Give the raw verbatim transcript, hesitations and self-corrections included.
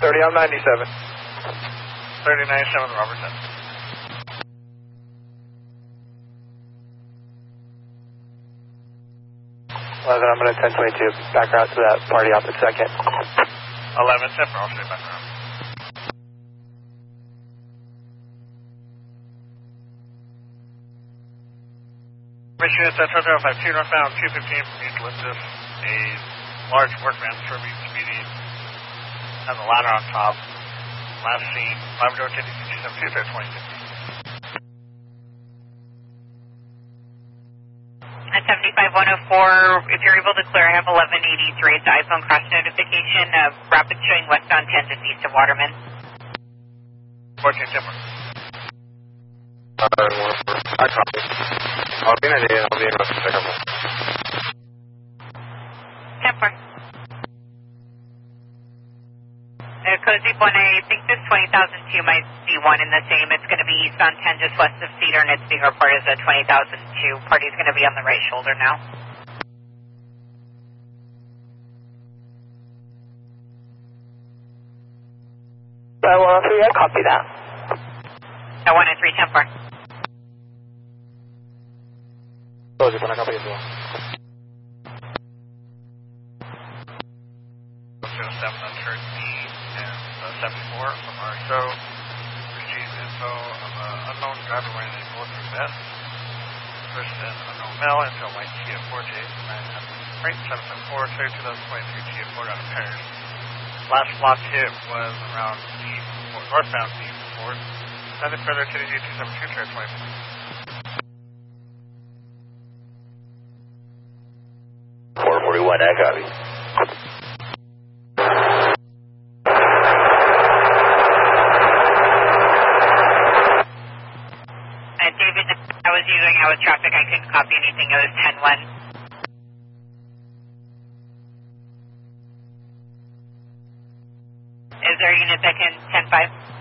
thirty on ninety-seven. thirty ninety-seven, Robertson. eleven, I'm going to ten twenty-two, back out to that party opposite second. eleven, ten four, I'll stay back around. Mission at Total five two northbound, two fifteen from Eucalyptus. A large workman serving speeding has a ladder on top. Last seen, Labrador K D C two seven two, twenty fifty. At seventy-five one oh four, if you're able to clear, I have eleven eighty-three. It's the iPhone cross notification. Uh, rapid showing westbound ten just east of Waterman. fourteen Timber. Uh, I copy. I'll be in a day and I'll be in a second. ten four. Uh, Cozy one, I think this twenty thousand two might be one in the same. It's going to be east on ten, just west of Cedar, and it's being reported as a twenty thousand two. Party's going to be on the right shoulder now. Uh, one oh three, I copy that. Uh, one oh three, ten four. Cozy one, I copy as well. seven on turn B and seventy-four from R X O. Received info of an unknown driver wearing a bulletproof vest. Person is unknown male into a white Kia Forte, nine hundred freight, seven seven four, two thousand twenty-three Kia Ford out of Paris. Last block hit was around D, northbound D Ford. Nothing further to the G two seven two, twenty four. four forty-one, I copy. I was using out with traffic. I couldn't copy anything. It was ten one. Is there a unit that can ten five?